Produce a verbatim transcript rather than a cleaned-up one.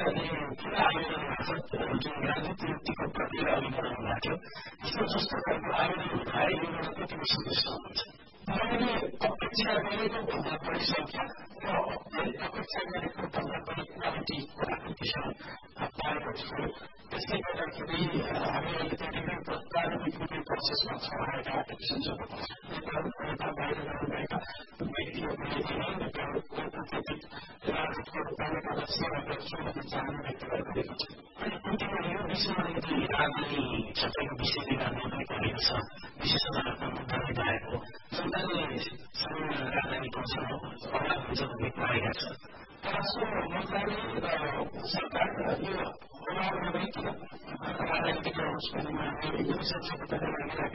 पुरा आयोजन मार्फत जुन राजनीति मुक्तिको प्रक्रिया अघि बढाउनु भएको थियो त्यस्तो जस्तो खालको आयोजन उठाए यो मलाई कतिको सन्तुष्ट हुन्छ मैले अपेक्षा गरेको भन्दा बढी सङ्ख्या र अपेक्षा गरेको भन्दा बढी क्वालिटीको एप्लिकेसन पाएको छु त्यसले गर्दाखेरि हामी अहिले त्यतिकै प्रारम्भिक रूपले प्रोसेसमा छौँ आएका एप्लिकेसन्सहरू नेपाल बाहिर रहनुभएका व्यक्तिहरूले पनि नेपालको उपस्थित राजदूतको रूपमा सेवा गर्छु भन्ने चाहना व्यक्त गरिरहेको छ अनि अन्तिममा यो विषयमा यदि राजधानी क्षेत्रको विषय लिएर निर्णय गरेको छ विशेष अदालतमा मुद्दा लगाएको जनताले सामान्य राजधानी पाउँछ अभाव हुन्छ भन्ने पाएका छ तर मन्त्रालय र सरकार यो अभाव नभइकन राजनीतिक होस् भन्ने यो विषय